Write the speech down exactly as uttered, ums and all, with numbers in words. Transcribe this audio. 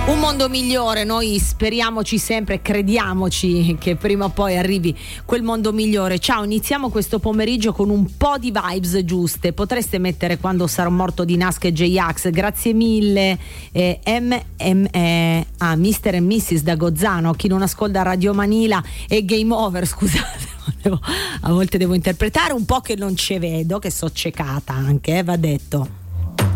Un mondo migliore, noi speriamoci sempre, crediamoci che prima o poi arrivi quel mondo migliore. Ciao, iniziamo questo pomeriggio con un po' di vibes giuste. Potreste mettere Quando sarò morto di Nasca e J-Ax, grazie mille. eh, M M eh, ah, mister e missus da Gozzano, chi non ascolta Radio Manila e Game Over, scusate. Devo, a volte devo interpretare un po' che non ci vedo, che so ciecata anche, eh, va detto.